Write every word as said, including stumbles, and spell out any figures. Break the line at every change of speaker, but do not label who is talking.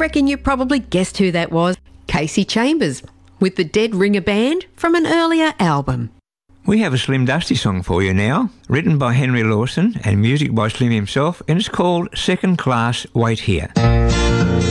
reckon you probably guessed who that was. Casey Chambers, with the Dead Ringer Band from an earlier album.
We have a Slim Dusty song for you now, written by Henry Lawson and music by Slim himself, and it's called Second Class Wait Here.